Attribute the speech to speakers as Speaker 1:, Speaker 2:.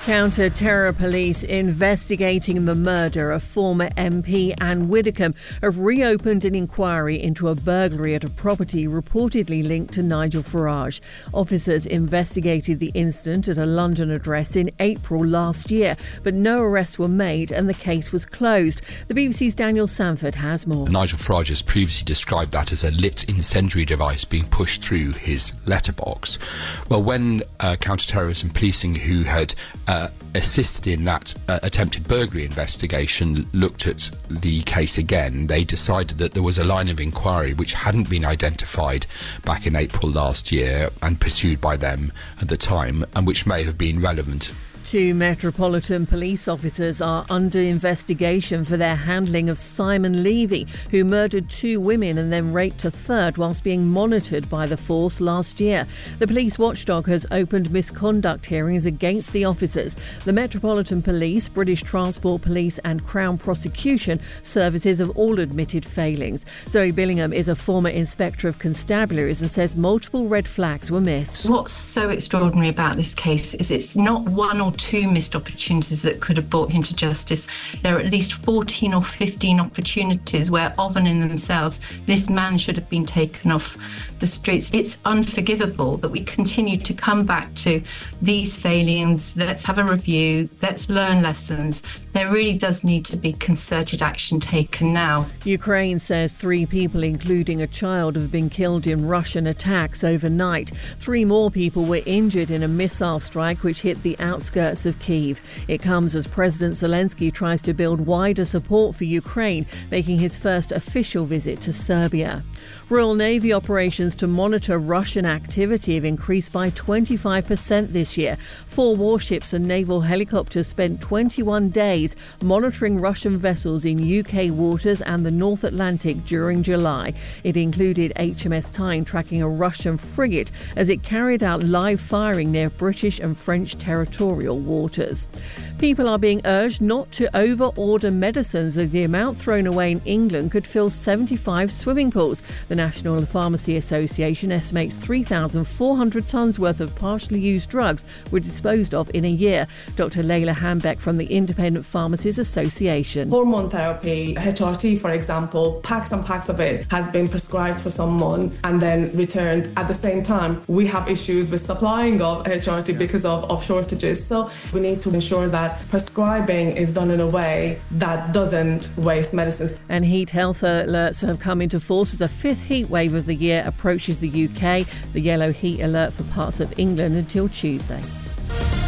Speaker 1: Counter-terror police investigating the murder of former MP Anne Widdecombe have reopened an inquiry into a burglary at a property reportedly linked to Nigel Farage. Officers investigated the incident at a London address in April last year, but no arrests were made and the case was closed. The BBC's Daniel Sanford has more.
Speaker 2: Nigel Farage has previously described that as a lit incendiary device being pushed through his letterbox. Well, when counter-terrorism policing, who had assisted in that attempted burglary investigation, looked at the case again, they decided that there was a line of inquiry which hadn't been identified back in April last year and pursued by them at the time, and which may have been relevant.
Speaker 1: 2 Metropolitan Police officers are under investigation for their handling of Simon Levy, who murdered 2 women and then raped a third whilst being monitored by the force last year. The police watchdog has opened misconduct hearings against the officers. The Metropolitan Police, British Transport Police and Crown Prosecution Services have all admitted failings. Zoe Billingham is a former Inspector of Constabularies and says multiple red flags were missed.
Speaker 3: What's so extraordinary about this case is it's not one or 2 missed opportunities that could have brought him to justice. There are at least 14 or 15 opportunities where, of and in themselves, this man should have been taken off the streets. It's unforgivable that we continue to come back to these failings. Let's have a review. Let's learn lessons. There really does need to be concerted action taken now.
Speaker 1: Ukraine says 3 people, including a child, have been killed in Russian attacks overnight. 3 more people were injured in a missile strike which hit the outskirts of Kyiv. It comes as President Zelensky tries to build wider support for Ukraine, making his first official visit to Serbia. Royal Navy operations to monitor Russian activity have increased by 25% this year. 4 warships and naval helicopters spent 21 days monitoring Russian vessels in UK waters and the North Atlantic during July. It included HMS Tyne tracking a Russian frigate as it carried out live firing near British and French territorial waters. People are being urged not to over-order medicines as the amount thrown away in England could fill 75 swimming pools. The National Pharmacy Association estimates 3,400 tonnes worth of partially used drugs were disposed of in a year. Dr. Layla Hambeck from the Independent Pharmacies Association.
Speaker 4: Hormone therapy, HRT for example, packs and packs of it has been prescribed for someone and then returned. At the same time, we have issues with supplying of HRT because of shortages. So we need to ensure that prescribing is done in a way that doesn't waste medicines.
Speaker 1: And heat health alerts have come into force as a 5th heat wave of the year approaches the UK. The yellow heat alert for parts of England until Tuesday.